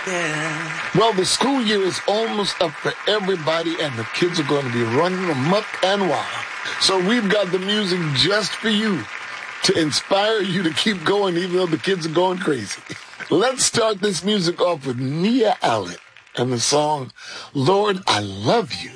Well, the school year is almost up for everybody, and the kids are going to be running amok and wild. So we've got the music just for you to inspire you to keep going even though the kids are going crazy. Let's start this music off with Nia Allen and the song, Lord, I Love You.